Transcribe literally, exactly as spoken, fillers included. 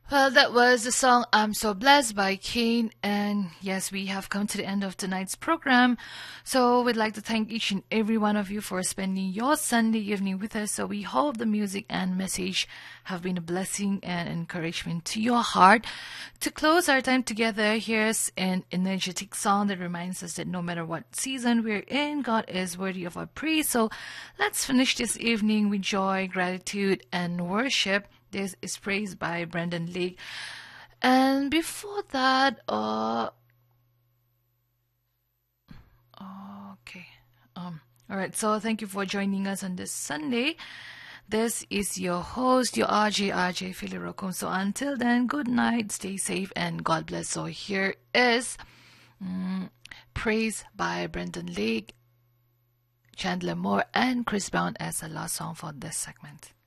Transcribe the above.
Well, that was the song I'm So Blessed by Kane. And yes, we have come to the end of tonight's program. So we'd like to thank each and every one of you for spending your Sunday evening with us. So we hope the music and message have been a blessing and encouragement to your heart. To close our time together, here's an energetic song that reminds us that no matter what season we're in, God is worthy of our praise. So let's finish this evening with joy, gratitude, and worship. This is Praise by Brendan Lake. And before that, uh, okay. Um, all right. So thank you for joining us on this Sunday. This is your host, your R J, R J Filirocum. So until then, good night, stay safe, and God bless. So here is um, Praise by Brendan Lake, Chandler Moore, and Chris Brown as the last song for this segment.